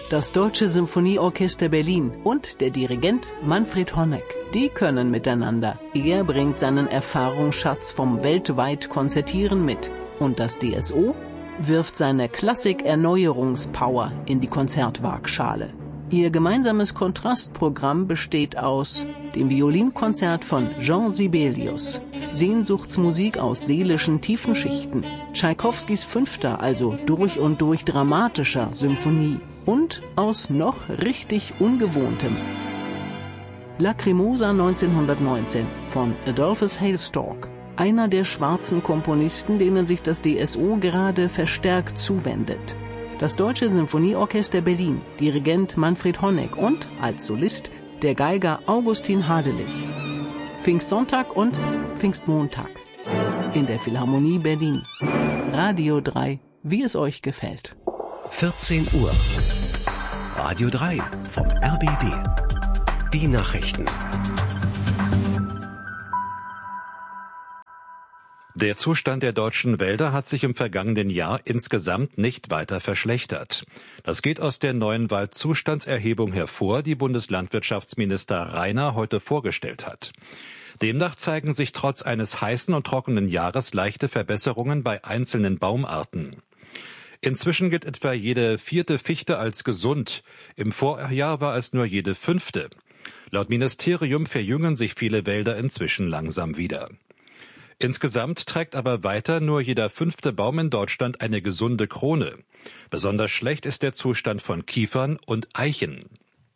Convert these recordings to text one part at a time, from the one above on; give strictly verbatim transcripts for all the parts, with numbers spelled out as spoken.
Das Deutsche Symphonieorchester Berlin und der Dirigent Manfred Honeck, die können miteinander. Er bringt seinen Erfahrungsschatz vom weltweit Konzertieren mit. Und das D S O wirft seine Klassik-Erneuerungspower in die Konzertwaagschale. Ihr gemeinsames Kontrastprogramm besteht aus dem Violinkonzert von Jean Sibelius, Sehnsuchtsmusik aus seelischen tiefen Schichten, Tschaikowskis fünfter, also durch und durch dramatischer Symphonie und aus noch richtig Ungewohntem. Lacrimosa neunzehnhundertneunzehn von Adolphus Hailstork, einer der schwarzen Komponisten, denen sich das D S O gerade verstärkt zuwendet. Das Deutsche Symphonieorchester Berlin, Dirigent Manfred Honeck und als Solist der Geiger Augustin Hadelich. Pfingstsonntag und Pfingstmontag in der Philharmonie Berlin. Radio drei, wie es euch gefällt. vierzehn Uhr. Radio drei vom R B B. Die Nachrichten. Der Zustand der deutschen Wälder hat sich im vergangenen Jahr insgesamt nicht weiter verschlechtert. Das geht aus der neuen Waldzustandserhebung hervor, die Bundeslandwirtschaftsminister Rainer heute vorgestellt hat. Demnach zeigen sich trotz eines heißen und trockenen Jahres leichte Verbesserungen bei einzelnen Baumarten. Inzwischen gilt etwa jede vierte Fichte als gesund. Im Vorjahr war es nur jede fünfte. Laut Ministerium verjüngen sich viele Wälder inzwischen langsam wieder. Insgesamt trägt aber weiter nur jeder fünfte Baum in Deutschland eine gesunde Krone. Besonders schlecht ist der Zustand von Kiefern und Eichen.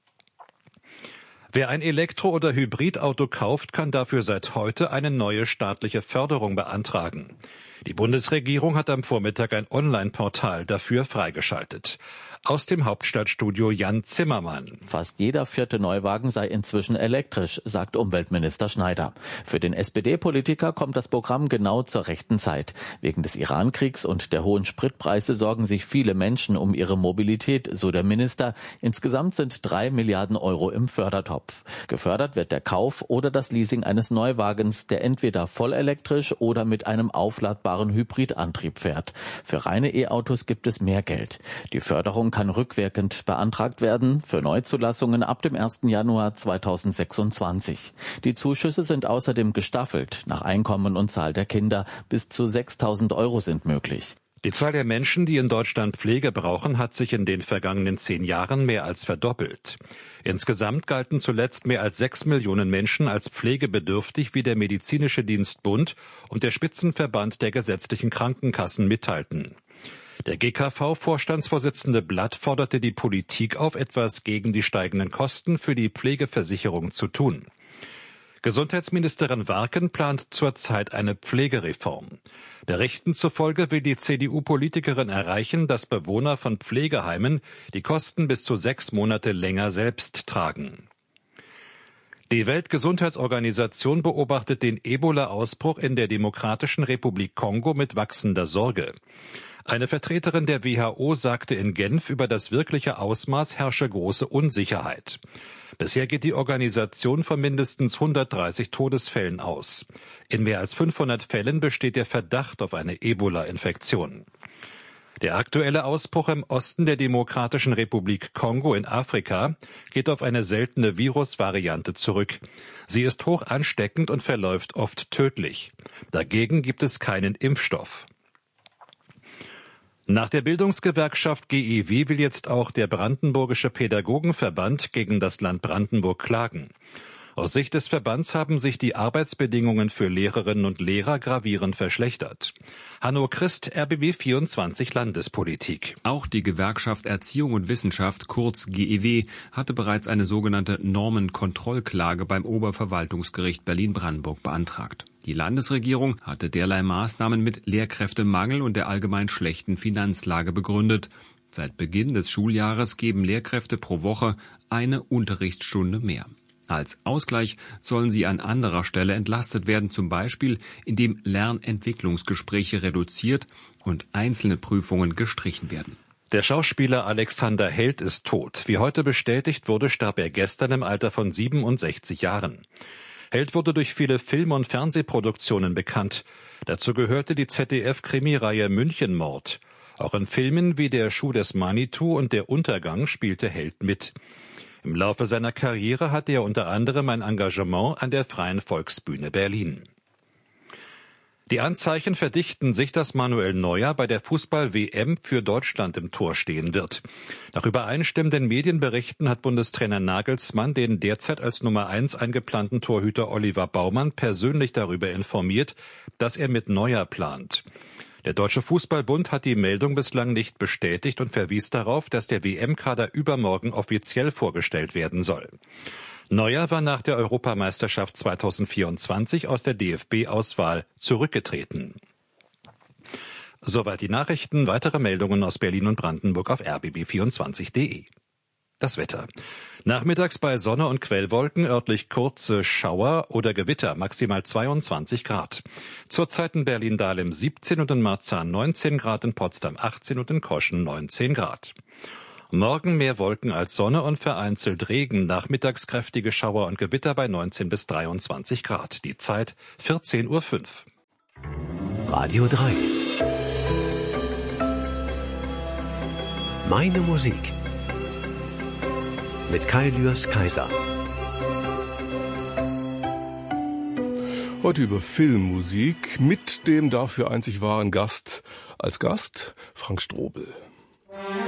Wer ein Elektro- oder Hybridauto kauft, kann dafür seit heute eine neue staatliche Förderung beantragen. Die Bundesregierung hat am Vormittag ein Online-Portal dafür freigeschaltet. Aus dem Hauptstadtstudio Jan Zimmermann. Fast jeder vierte Neuwagen sei inzwischen elektrisch, sagt Umweltminister Schneider. Für den S P D-Politiker kommt das Programm genau zur rechten Zeit. Wegen des Iran-Kriegs und der hohen Spritpreise sorgen sich viele Menschen um ihre Mobilität, so der Minister. Insgesamt sind drei Milliarden Euro im Fördertopf. Gefördert wird der Kauf oder das Leasing eines Neuwagens, der entweder vollelektrisch oder mit einem aufladbaren Hybridantrieb fährt. Für reine E-Autos gibt es mehr Geld. Die Förderung kann rückwirkend beantragt werden für Neuzulassungen ab dem ersten Januar zweitausendsechsundzwanzig. Die Zuschüsse sind außerdem gestaffelt nach Einkommen und Zahl der Kinder. Bis zu sechstausend Euro sind möglich. Die Zahl der Menschen, die in Deutschland Pflege brauchen, hat sich in den vergangenen zehn Jahren mehr als verdoppelt. Insgesamt galten zuletzt mehr als sechs Millionen Menschen als pflegebedürftig, wie der Medizinische Dienstbund und der Spitzenverband der gesetzlichen Krankenkassen mitteilten. Der G K V-Vorstandsvorsitzende Blatt forderte die Politik auf, etwas gegen die steigenden Kosten für die Pflegeversicherung zu tun. Gesundheitsministerin Warken plant zurzeit eine Pflegereform. Berichten zufolge will die C D U-Politikerin erreichen, dass Bewohner von Pflegeheimen die Kosten bis zu sechs Monate länger selbst tragen. Die Weltgesundheitsorganisation beobachtet den Ebola-Ausbruch in der Demokratischen Republik Kongo mit wachsender Sorge. Eine Vertreterin der W H O sagte in Genf, über das wirkliche Ausmaß herrsche große Unsicherheit. Bisher geht die Organisation von mindestens hundertdreißig Todesfällen aus. In mehr als fünfhundert Fällen besteht der Verdacht auf eine Ebola-Infektion. Der aktuelle Ausbruch im Osten der Demokratischen Republik Kongo in Afrika geht auf eine seltene Virusvariante zurück. Sie ist hoch ansteckend und verläuft oft tödlich. Dagegen gibt es keinen Impfstoff. Nach der Bildungsgewerkschaft G E W will jetzt auch der Brandenburgische Pädagogenverband gegen das Land Brandenburg klagen. Aus Sicht des Verbands haben sich die Arbeitsbedingungen für Lehrerinnen und Lehrer gravierend verschlechtert. Hanno Christ, R B B vierundzwanzig Landespolitik. Auch die Gewerkschaft Erziehung und Wissenschaft, kurz G E W, hatte bereits eine sogenannte Normenkontrollklage beim Oberverwaltungsgericht Berlin-Brandenburg beantragt. Die Landesregierung hatte derlei Maßnahmen mit Lehrkräftemangel und der allgemein schlechten Finanzlage begründet. Seit Beginn des Schuljahres geben Lehrkräfte pro Woche eine Unterrichtsstunde mehr. Als Ausgleich sollen sie an anderer Stelle entlastet werden, zum Beispiel indem Lernentwicklungsgespräche reduziert und einzelne Prüfungen gestrichen werden. Der Schauspieler Alexander Held ist tot. Wie heute bestätigt wurde, starb er gestern im Alter von siebenundsechzig Jahren. Held wurde durch viele Film- und Fernsehproduktionen bekannt. Dazu gehörte die Z D F-Krimireihe Münchenmord. Auch in Filmen wie Der Schuh des Manitou und Der Untergang spielte Held mit. Im Laufe seiner Karriere hatte er unter anderem ein Engagement an der Freien Volksbühne Berlin. Die Anzeichen verdichten sich, dass Manuel Neuer bei der Fußball-W M für Deutschland im Tor stehen wird. Nach übereinstimmenden Medienberichten hat Bundestrainer Nagelsmann den derzeit als Nummer eins eingeplanten Torhüter Oliver Baumann persönlich darüber informiert, dass er mit Neuer plant. Der Deutsche Fußballbund hat die Meldung bislang nicht bestätigt und verwies darauf, dass der W M-Kader übermorgen offiziell vorgestellt werden soll. Neuer war nach der Europameisterschaft zweitausendvierundzwanzig aus der D F B-Auswahl zurückgetreten. Soweit die Nachrichten. Weitere Meldungen aus Berlin und Brandenburg auf r b b vierundzwanzig punkt d e. Das Wetter. Nachmittags bei Sonne und Quellwolken, örtlich kurze Schauer oder Gewitter, maximal zweiundzwanzig Grad. Zurzeit in Berlin-Dahlem siebzehn und in Marzahn neunzehn Grad, in Potsdam achtzehn und in Koschen neunzehn Grad. Morgen mehr Wolken als Sonne und vereinzelt Regen, nachmittags kräftige Schauer und Gewitter bei neunzehn bis dreiundzwanzig Grad. Die Zeit vierzehn Uhr fünf. Radio drei. Meine Musik. Mit Kai Lührs Kaiser. Heute über Filmmusik mit dem dafür einzig wahren Gast. Als Gast Frank Strobel.